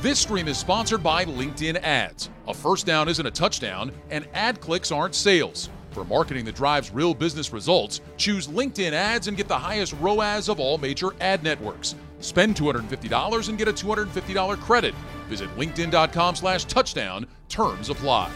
This stream is sponsored by LinkedIn Ads. A first down isn't a touchdown, and ad clicks aren't sales. For marketing that drives real business results, choose LinkedIn Ads and get the highest ROAS of all major ad networks. Spend $250 and get a $250 credit. Visit linkedin.com/touchdown. Terms apply.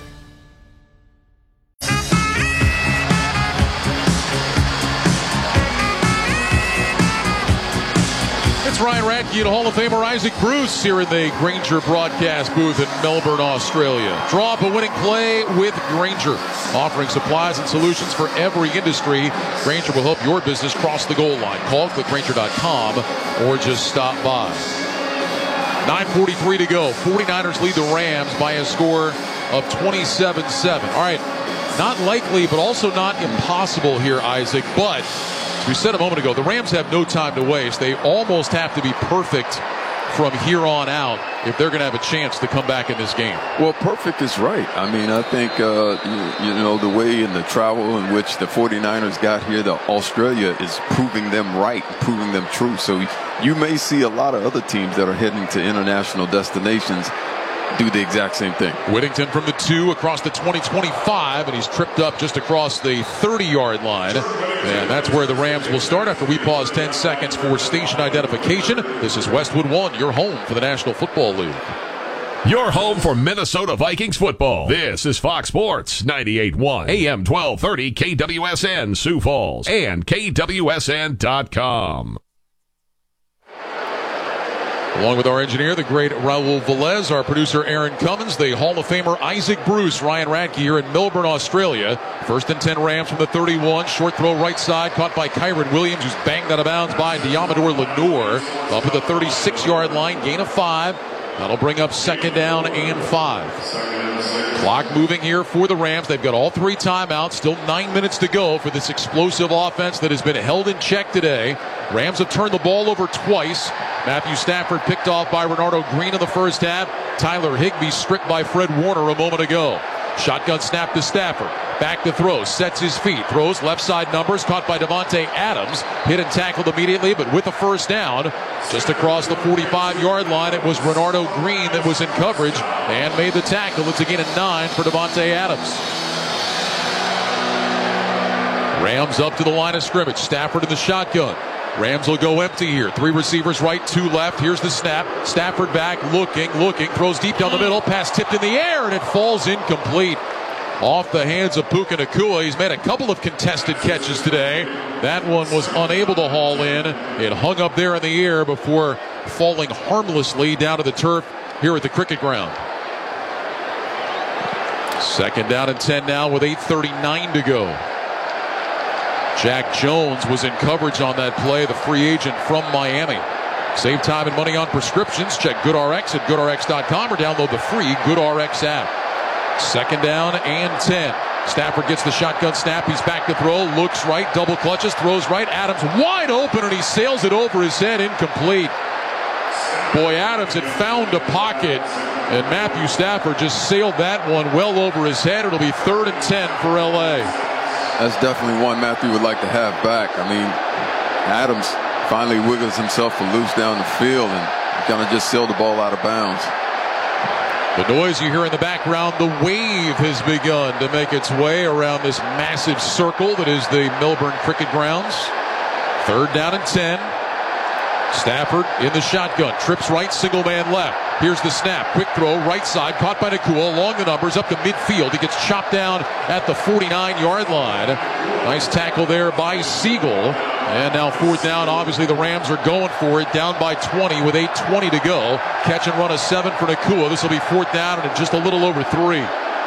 It's Ryan Radke and Hall of Famer Isaac Bruce here in the Grainger broadcast booth in Melbourne, Australia. Draw up a winning play with Grainger. Offering supplies and solutions for every industry, Grainger will help your business cross the goal line. Call clickgrainger.com or just stop by. 9:43 to go. 49ers lead the Rams by a score of 27-7. All right, not likely, but also not impossible here, Isaac. But as we said a moment ago, the Rams have no time to waste. They almost have to be perfect from here on out if they're going to have a chance to come back in this game. Well, perfect is right. I mean, I think, the way in the travel in which the 49ers got here to Australia is proving them right, proving them true. So you may see a lot of other teams that are heading to international destinations do the exact same thing. Whittington from the 2 across the 20-25, and he's tripped up just across the 30-yard line. And that's where the Rams will start after we pause 10 seconds for station identification. This is Westwood One, your home for the National Football League. Your home for Minnesota Vikings football. This is Fox Sports 98.1 AM 1230 KWSN Sioux Falls and KWSN.com. Along with our engineer, the great Raul Velez, our producer Aaron Cummins, the Hall of Famer Isaac Bruce, Ryan Radke here in Melbourne, Australia. 1st and 10 Rams from the 31. Short throw right side, caught by Kyron Williams, who's banged out of bounds by Diamador Lenore. Up at the 36-yard line, gain of 5. That'll bring up 2nd down and 5. Clock moving here for the Rams. They've got all 3 timeouts. Still 9 minutes to go for this explosive offense that has been held in check today. Rams have turned the ball over twice. Matthew Stafford picked off by Renardo Green in the first half. Tyler Higbee stripped by Fred Warner a moment ago. Shotgun snap to Stafford. Back to throw. Sets his feet. Throws left side numbers. Caught by Davante Adams. Hit and tackled immediately, but with a first down. Just across the 45-yard line, it was Renardo Green that was in coverage and made the tackle. It's a gain of 9 for Davante Adams. Rams up to the line of scrimmage. Stafford in the shotgun. Rams will go empty here. 3 receivers right, 2 left. Here's the snap. Stafford back, looking, throws deep down the middle. Pass tipped in the air, and it falls incomplete. Off the hands of Puka Nacua. He's made a couple of contested catches today. That one was unable to haul in. It hung up there in the air before falling harmlessly down to the turf here at the cricket ground. 2nd down and 10 now with 8:39 to go. Jack Jones was in coverage on that play, the free agent from Miami. Save time and money on prescriptions. Check GoodRx at GoodRx.com or download the free GoodRx app. 2nd down and 10. Stafford gets the shotgun snap. He's back to throw. Looks right. Double clutches. Throws right. Adams wide open, and he sails it over his head. Incomplete. Boy, Adams had found a pocket, and Matthew Stafford just sailed that one well over his head. It'll be 3rd and 10 for L.A. That's definitely one Matthew would like to have back. I mean, Adams finally wiggles himself loose down the field and kind of just sailed the ball out of bounds. The noise you hear in the background, the wave has begun to make its way around this massive circle that is the Melbourne Cricket Grounds. 3rd down and 10. Stafford in the shotgun. Trips right, single man left. Here's the snap. Quick throw, right side. Caught by Nacua along the numbers up to midfield. He gets chopped down at the 49-yard line. Nice tackle there by Siegel. And now 4th down. Obviously, the Rams are going for it. Down by 20 with 8:20 to go. Catch and run of 7 for Nacua. This will be 4th down and just a little over 3.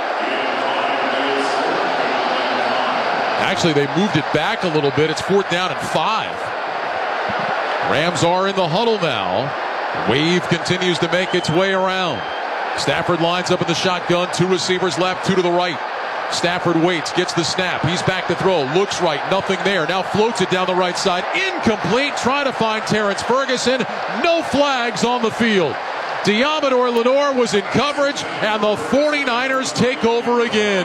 Actually, they moved it back a little bit. It's 4th down and 5. Rams are in the huddle now. Wave continues to make its way around. Stafford lines up in the shotgun. 2 receivers left, 2 to the right. Stafford waits, gets the snap. He's back to throw. Looks right, nothing there. Now floats it down the right side. Incomplete. Trying to find Terrence Ferguson. No flags on the field. Diamador Lenore was in coverage, and the 49ers take over again.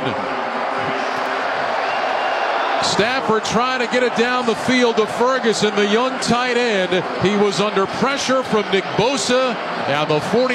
Stafford trying to get it down the field to Ferguson, the young tight end. He was under pressure from Nick Bosa, and the 49ers